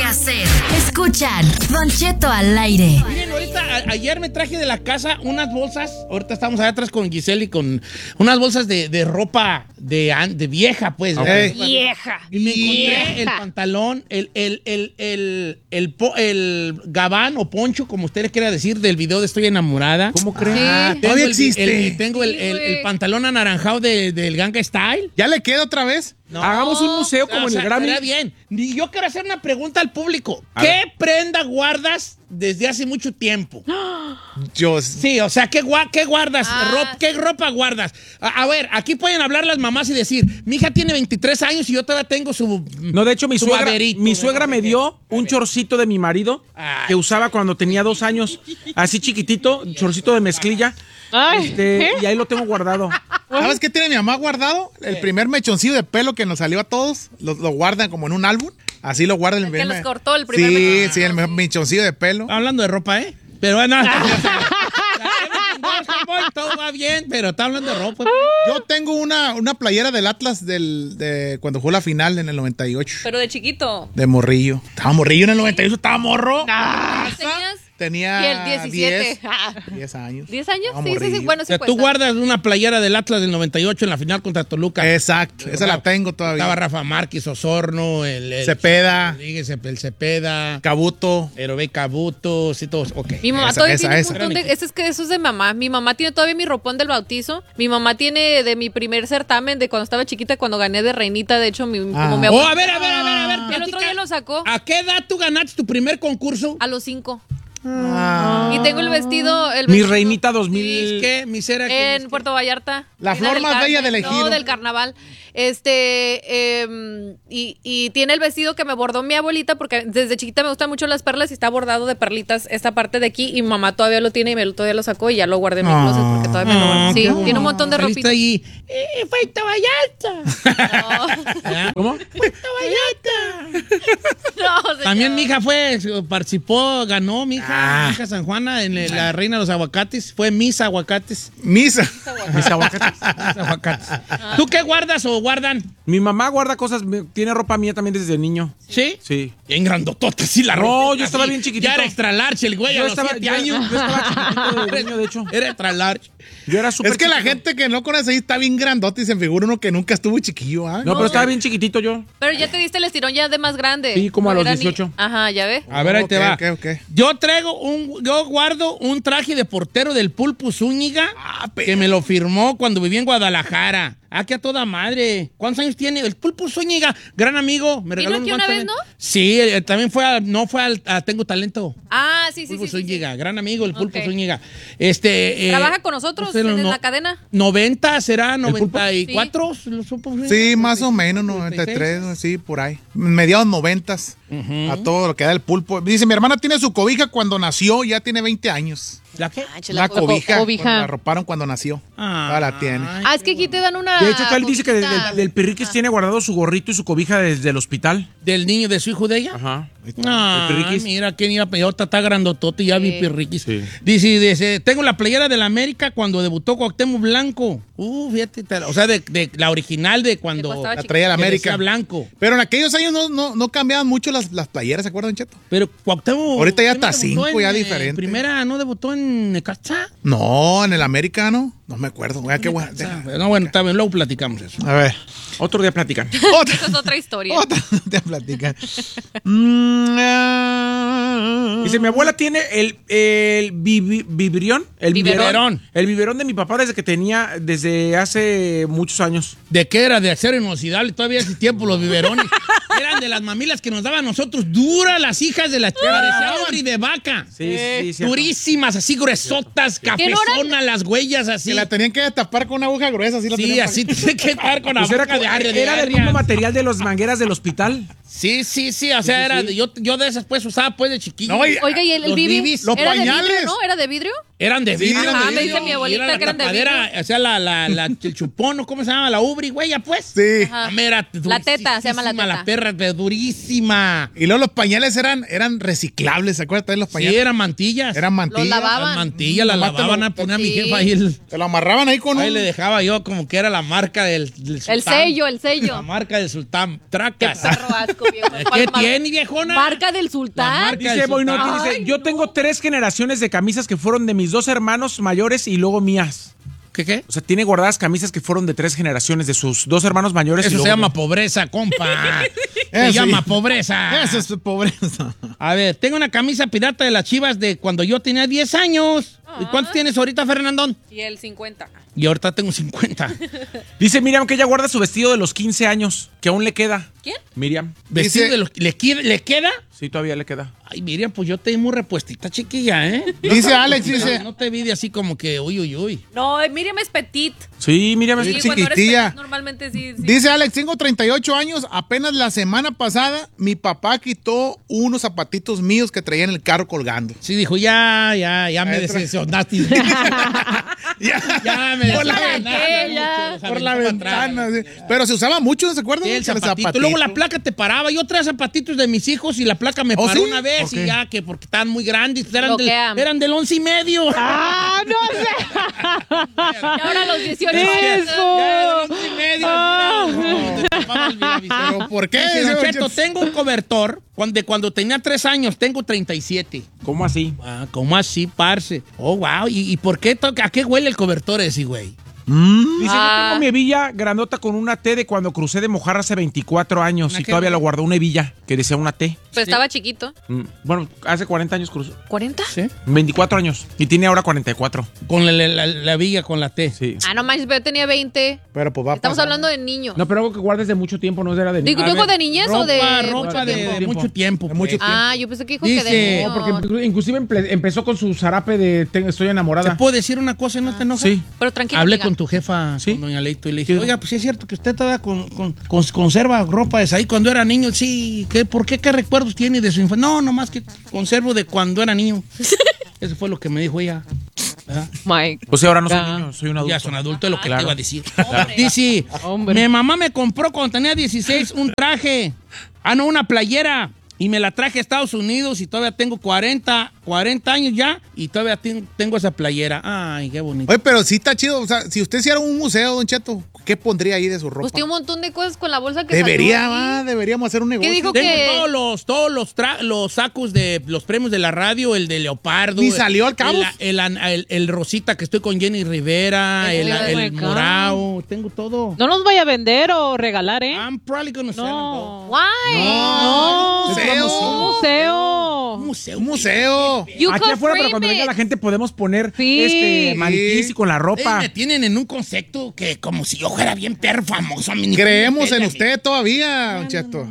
qué hacer. Escuchan Don Cheto al aire. Miren, ahorita, ayer me traje de la casa unas bolsas. Ahorita estamos allá atrás con Giselle y con unas bolsas de ropa de vieja, pues. Okay. Vieja. Y me encontré el pantalón, el gabán o poncho, como usted le quiera decir, del video de Estoy Enamorada. ¿Cómo creen? Sí. Todavía existe. Tengo el pantalón anaranjado del Ganga Style. ¿Ya le queda otra vez? No, Hagamos un museo como en el Grammy. Está bien. Y yo quiero hacer una pregunta al público. ¿Qué prenda guardas desde hace mucho tiempo? Yo. Sí, o sea, ¿qué guardas? ¿Qué ropa guardas? A ver, aquí pueden hablar las mamás y decir, mi hija tiene 23 años y yo todavía tengo su... No, de hecho, mi su suegra baberito, me dio un chorcito de mi marido que usaba cuando tenía 2 años. Así chiquitito, chorcito de mezclilla. Ay. Y ahí lo tengo guardado. ¿Sabes qué tiene mi mamá guardado? El primer mechoncillo de pelo que nos salió a todos. Lo guardan como en un álbum. Así lo guardan. El que los cortó el primer Sí, sí, el mechoncillo de pelo. Hablando de ropa, ¿eh? Pero bueno, todo va bien, pero está hablando de ropa. Yo tengo una playera del Atlas de cuando jugó la final en el 98. Pero de chiquito. De morrillo. Estaba morrillo en el 98, estaba morro. ¿Tenías? Tenía Y el 17. 10 años. ¿10 años? Estaba Sí, sí, sí. morrillo. Bueno, O sí sea, cuenta. tú guardas una playera del Atlas del 98 en la final contra Toluca. Exacto, esa la tengo todavía. Estaba Rafa Márquez, Osorno, el Cepeda. Rodríguez, el Cepeda, Cabuto. Herové Cabuto, sí, todos. Ok. Mi mamá Esa, todavía esa, tiene esa. un montón de... Eso es de mamá. Mi mamá tiene todavía mi ropón del bautizo. Mi mamá tiene de mi primer certamen de cuando estaba chiquita, cuando gané de reinita. De hecho, como mi Oh, abuela... a ver. El otro día lo sacó ¿A qué edad tú ganaste tu primer concurso? a los 5. Y tengo el vestido... Mi reinita 2000. ¿Qué? ¿Misera? ¿Qué? En Puerto Vallarta. La Reina flor del más bella Carmen. del ejido. No, del carnaval. Y tiene el vestido que me bordó mi abuelita, porque desde chiquita me gustan mucho las perlas y está bordado de perlitas esta parte de aquí. Y mi mamá todavía lo tiene y todavía lo sacó y ya lo guardé en mi closet porque todavía me lo guardo. Sí, tiene un montón de Saliste ropita. ahí. Puerto Vallarta. ¿Cómo? Puerto Vallarta. No, señor. También mi hija participó, ganó mi hija San Juana en la Reina de los Aguacates. Fue Miss Aguacates. Misa. Mis aguacates. Miss Aguacates. ¿Tú qué guardas o guardan? Mi mamá guarda cosas, tiene ropa mía también desde niño. ¿Sí? Sí. Bien grandotota, sí, la ropa. No, yo estaba bien chiquitito. Ya era extra large el güey a los 7 años. Yo estaba chiquitito de niño, de hecho. Era extra large. Yo era súper Es que la chiquito. gente que no conoce ahí está bien grandote y se figura uno que nunca estuvo chiquillo. ¿Ah? No, pero estaba bien chiquitito yo. Pero ya te diste el estirón ya de más grande. Sí, como a No los era ni- 18. Ajá, ya ve. A ver, ahí te va. Ok. Yo guardo un traje de portero del Pulpo Zúñiga que me lo firmó cuando viví en Guadalajara. Que a toda madre. ¿Cuántos años tiene? El Pulpo Zúñiga, gran amigo. Me regaló aquí unos una guantes vez, también. Sí, también fue a Tengo Talento. Ah, sí, sí, Pulpo sí, sí, sí. Zúñiga, gran amigo, el Pulpo Ok. Zúñiga. Trabaja con nosotros pues, en la cadena. 90, ¿será? Pulpo? 94. ¿Lo supo? Sí, más o menos, 93, sí, por ahí. Mediados 90s. A todo lo que da el pulpo. Dice, mi hermana tiene su cobija cuando nació, ya tiene 20 años. ¿La qué? La cobija. cobija. Cuando la arroparon cuando nació. Ah, Ahora la tiene. Ah, es que aquí te dan una... De hecho, él dice que cobijita. del Pirriquis tiene guardado su gorrito y su cobija desde el hospital. ¿Del niño de su hijo de ella? Ajá. Ah, El Pirriquis. mira, quién iba a pedir, está grandotote, ya vi Pirriquis. Sí. Dice, tengo la playera de la América cuando debutó Cuauhtémoc Blanco. Fíjate, o sea, de la original de cuando De cuando estaba La traía la que América. decía Blanco. Pero en aquellos años no cambiaban mucho las playeras, ¿se acuerdan, Cheto? Pero Cuauhtémoc... Ahorita ya ¿qué no está debutó 5, ya en, diferente. Primera, ¿no debutó en Necaxa? No, en el americano. No me acuerdo. Vea qué bueno. No, bueno, está bien, luego platicamos eso. A ver. Otro día platican. Otra. Esa es otra historia. Otra. Te platican. Dice, mi abuela tiene el biberón. El Biberón. El biberón de mi papá desde hace muchos años. ¿De qué era? De acero inoxidable. Todavía hace tiempo los biberones. Eran de las mamilas que nos daban a nosotros duras, las hijas de las parecían obri de vaca. Sí, cierto. Durísimas, así gruesotas, cafezonas, las huellas así. Que la tenían que destapar con una aguja gruesa. Así la Sí, tenían así tiene que estar con la Pues era, boca de arre. era del mismo material de las mangueras del hospital. Sí, o sea, era yo de esas pues usaba pues de chiquillo. No, y- Oiga, ¿y el Los bibi? bibis. Los ¿Era de pañales. vidrio, no? ¿Era de vidrio? Eran de vidrio. Ajá, de me vidrio, dice mi abuelita y era que eran de tapadera, o sea, el chupón, ¿no? ¿Cómo se llama? La ubri, güey, ya pues. Sí. Ajá. Era La teta, se llama la durísima, teta. La perra, pero durísima. Y luego los pañales eran reciclables, ¿se acuerdan de los pañales? Sí, eran mantillas. Eran mantillas. Los lavaban. Las mantillas las Nomás te lavaban lo- a poner a mi Sí. jefa ahí. Te lo amarraban ahí con Ahí un... le dejaba yo como que era la marca del sultán. El sello, el La sello. marca del sultán. Qué Tracas. perro asco, viejo. ¿Qué ¿Cuál marca? tiene, viejona? Marca del La sultán. marca Dice del Boinotti, sultán. dice, yo tengo 3 generaciones de camisas que fueron de mis 2 hermanos mayores y luego mías. ¿Qué? O sea, tiene guardadas camisas que fueron de 3 generaciones de sus 2 hermanos mayores. y Eso se luego llama mías. pobreza, compa. Se Sí. llama pobreza. Eso es pobreza. A ver, tengo una camisa pirata de las Chivas de cuando yo tenía 10 años. ¿Y cuántos tienes ahorita, Fernandón? Y el 50. Y ahorita tengo 50. Dice Miriam que ella guarda su vestido de los 15 años, que aún le queda. ¿Quién? Miriam. ¿Vestido Dice- de los, ¿le queda? Sí, todavía le queda. Ay, Miriam, pues yo te di muy repuestita, chiquilla, ¿eh? Dice Alex, dice... No te vi de así como que, uy. No, Miriam es petit. Sí, Miriam es Sí, cuando eres chiquitilla. petit, normalmente sí. Dice Alex, tengo 38 años, apenas la semana pasada mi papá quitó unos zapatitos míos que traía en el carro colgando. Sí, dijo, ya me Ahí tra- decepcionaste. Ya me Por la decepcionaste. ventana, ya. Los Por la aventó para atrás. ventana. Sí. Pero se usaba mucho, ¿se acuerdan? Sí, el Que los zapatito. Luego la placa te paraba. Yo traía zapatitos de mis hijos y la placa me ¿Oh, paró sí? una vez ¿Por y qué? ya que porque estaban muy grandes. Pues Bloquean. eran del 11 y medio. ¡Ah, no sé! Y ahora a los 18 ¡Eso! años. Ya, del 11 y medio. Mira, te tapaba el visor. ¿Pero por qué? Dice, Don Don Cheto, Cheto? tengo un cobertor de cuando tenía 3 años. Tengo 37. ¿Cómo así? Ah, ¿cómo así, parce? Oh, wow. ¿Y por qué? ¿A qué huele el cobertor ese, güey? Dice, yo Ah. tengo mi hebilla grandota con una T de cuando crucé de Mojarra hace 24 años ¿Una y qué, todavía güey? lo guardó una hebilla que decía una T. Pues estaba chiquito. Bueno, hace 40 años cruzó. ¿40? ¿Sí? 24 años. Y tiene ahora 44. Con la villa, con la T. Sí. Ah, no manches, pero yo tenía 20. Pero pues va Estamos pasando. hablando de niño. No, pero algo que guardes de mucho tiempo, no era de Digo, A ¿digo ver, de niñez o de ropa mucho de tiempo? mucho tiempo. De mucho pues. Ah, yo pensé que dijo que Dice- de niño. No, porque inclusive empezó con su zarape de estoy ¿Te enamorada. puedo decir una cosa y no te enojas? Sí. Pero tranquilo, Hablé amiga. con tu jefa, Sí. con doña Leito, y le dije, oiga, pues sí es cierto que usted todavía conserva ropa de ahí cuando era niño. Sí, ¿por qué? ¿Qué recuerdos tiene de su infancia? No, nomás que conservo de cuando era niño. Eso fue lo que me dijo ella. ¿Verdad? Mike. Pues sí, ahora no soy niño, soy un adulto. Ya son adultos, es lo que Claro. te iba a decir. Dice, Hombre. mi mamá me compró cuando tenía 16 un traje. No, una playera. Y me la traje a Estados Unidos y todavía tengo 40 años ya y todavía tengo esa playera. Ay, qué bonito. Oye, pero sí está chido. O sea, si usted hiciera un museo, Don Cheto, ¿qué pondría ahí de su ropa? Pues tiene un montón de cosas con la bolsa que Debería, salió ahí. deberíamos hacer un negocio. dijo? Tengo que- todos los sacos de los premios de la radio, el de Leopardo. Ni salió al cabo. El Rosita que estoy con Jenny Rivera, Oh el my God. Morao, tengo todo. No nos vaya a vender o regalar, ¿eh? I'm probably gonna sell them, though. No. Why? No. Museo. Un museo. Museo. Un museo. You Aquí could afuera, pero frame cuando venga it. la gente podemos poner Sí. maniquís y con la ropa. Me tienen en un concepto que como si yo fuera bien perro famoso. A mí ni Creemos me en pela, usted todavía, Don Cheto.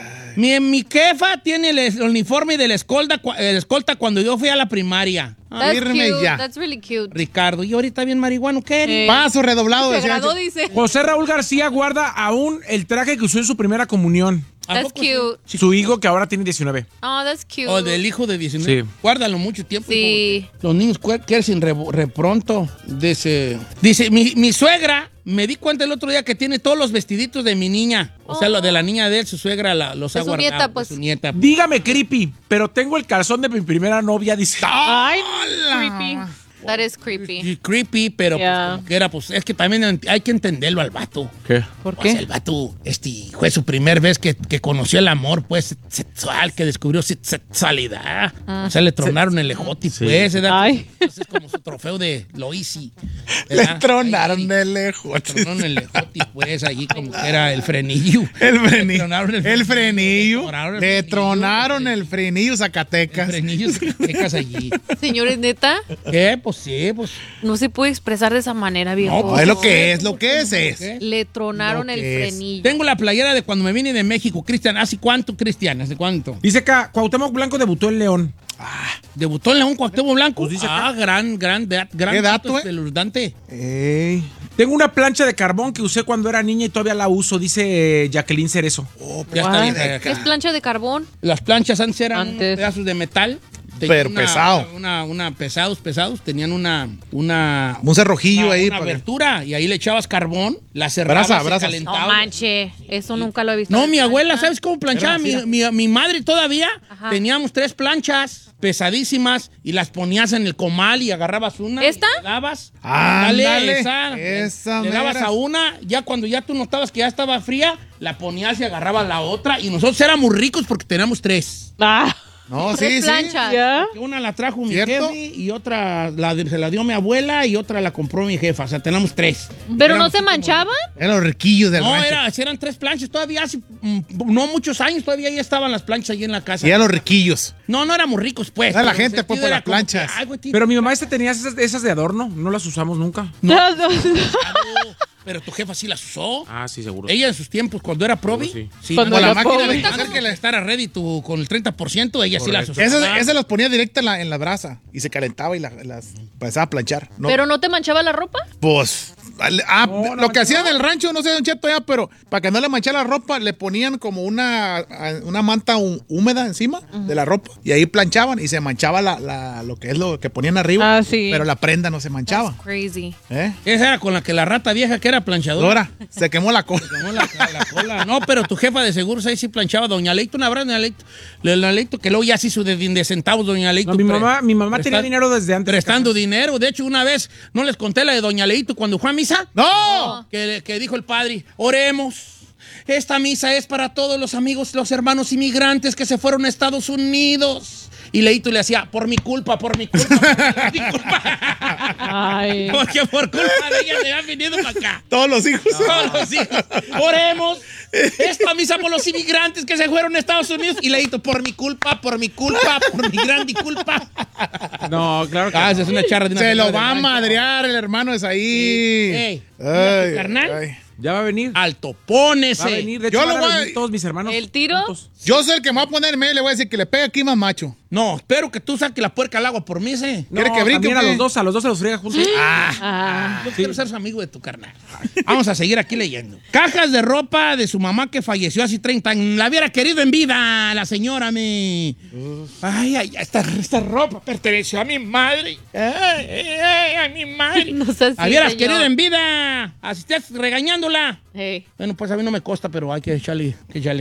Mi jefa tiene el uniforme de la escolta cuando yo fui a la primaria. That's Firme cute. ya. That's really cute. Ricardo, y ahorita bien marihuano, ¿qué eres? Paso redoblado. Se decía agradó, Don Cheto. dice. José Raúl García guarda aún el traje que usó en su primera comunión. ¿A That's poco sí? cute. Su hijo que ahora tiene 19. Oh, that's cute. O del hijo de 19. Sí. Guárdalo mucho tiempo. Sí. hijo. Los niños crecen re pronto. Dice, mi suegra, me di cuenta el otro día que tiene todos los vestiditos de mi niña. O sea, lo de la niña de él, su suegra los ha De su guardado. nieta, pues. De su nieta. Dígame, creepy, pero tengo el calzón de mi primera novia, dice. Ay, creepy. That is creepy. Y creepy, pero pues, Yeah. como que era, pues es que también hay que entenderlo al vato. ¿Qué? ¿Por O sea, qué? el vato, fue su primer vez que conoció el amor, pues, sexual, que descubrió sexualidad. O sea, le tronaron el ejote, pues. Ay. Entonces, es como su trofeo de Loisi. Le tronaron de lejos. Le tronaron el ejote, pues, allí como que era el frenillo. El Le frenillo. tronaron El frenillo. Le Le tronaron tronaron el frenillo el Zacatecas. frenillo Zacatecas allí. Señores, neta, ¿Qué? Pues sí, pues. no se puede expresar de esa manera, viejo. No, No, es lo que es, lo que es. Le tronaron Lo el que es. frenillo. Tengo la playera de cuando me vine de México, Cristian. ¿Hace cuánto, Cristian? ¿Hace cuánto? Dice acá, Cuauhtémoc Blanco debutó en León. Debutó en León Cuauhtémoc Blanco. Pues dice gran ¿Qué dato, espeluznante. Ey. Tengo una plancha de carbón que usé cuando era niña y todavía la uso, dice Jacqueline Cerezo. Ya está bien. ¿Qué es plancha de carbón? Las planchas antes eran Antes. pedazos de metal Súper Tenía pesado. Pesados, tenían un cerrojillo ahí. Una abertura, y ahí le echabas carbón, la cerrabas, Brasa. se calentaba. No manche, eso nunca lo he visto. No, mi abuela, ¿sabes cómo planchaba? Mi madre todavía. Ajá. Teníamos 3 planchas pesadísimas y las ponías en el comal y agarrabas una. ¿Esta? Y le dabas. Ándale, Esa le dabas mera. a una, ya cuando ya tú notabas que ya estaba fría, la ponías y agarrabas la otra. Y nosotros éramos ricos porque teníamos 3. Ah, No, sí, Tres sí. planchas. ¿ya? Una la trajo mi ¿Cierto? jefe y otra se la dio mi abuela y otra la compró mi jefa. O sea, tenemos 3. ¿Pero no Éramos se así como- manchaban? Eran los riquillos del No, rancho. eran 3 planchas. Todavía hace no muchos años, todavía ahí estaban las planchas ahí en la casa. Y eran los riquillos. No éramos ricos, pues. Era la pero el gente, pues, sentido por era las como que, planchas. ay, güey, Pero mi mamá tenía esas de adorno, no las usamos nunca. pero tu jefa sí las usó. Ah, sí, seguro. Ella en sus tiempos, cuando era probi, Sí. sí, Cuando Como la era máquina pobre. de hacer que la estar ready con el 30%, ella sí las usó. Esa las ponía directa en la brasa y se calentaba y las empezaba a planchar. ¿No? ¿Pero no te manchaba la ropa? Pues, lo que hacían en el rancho, no sé, Don Cheto, ya, pero para que no le manchara la ropa, le ponían como una manta húmeda encima de la ropa y ahí planchaban y se manchaba lo que es lo que ponían arriba. Ah, sí. Pero la prenda no se manchaba. Crazy. ¿Eh? Esa era con la que la rata vieja que era planchadora. Dora, se quemó la cola. No, la cola. No, pero tu jefa de seguros ahí sí planchaba. Doña Leito, un abrazo, Doña Leito. Doña Leito, que luego ya se hizo de centavos, Doña Leito. No, mi mamá tenía dinero desde antes. Prestando dinero. De hecho, una vez, ¿no les conté la de Doña Leito cuando fue a misa? ¡No! Que dijo el padre, oremos. Esta misa es para todos los amigos, los hermanos inmigrantes que se fueron a Estados Unidos. Y Leito le hacía, por mi culpa, por mi culpa. Ay. Porque por culpa de ella se han venido para acá. Todos los hijos. Todos los hijos. Oremos. Esta misa por los inmigrantes que se fueron a Estados Unidos. Y Leito, por mi culpa, por mi grande culpa. No, claro que Ah, no. esa es una charra de una Se lo señora va a del rancho. madrear el hermano es ahí. Ey, Ay, carnal. ay. Ya va a venir. Alto, pónese. Va a venir. De hecho, Yo van lo a voy a- venir todos mis hermanos. ¿El tiro? juntos. Yo soy el que me va a poner en medio y le voy a decir que le pegue aquí más macho. No, espero que tú saques la puerca al agua por mí, ¿sí? No, ¿Quiere que brinque también o a qué? los dos se los friega juntos. Yo quiero ser su amigo de tu carnal. Vamos a seguir aquí leyendo. Cajas de ropa de su mamá que falleció hace 30 años. La hubiera querido en vida, la señora me. Ay, esta ropa perteneció a mi madre. Ay, a mi madre. No sé si, La hubieras señor. querido en vida. Así estás regañándola. Hey. Bueno, pues a mí no me consta, pero hay que echarle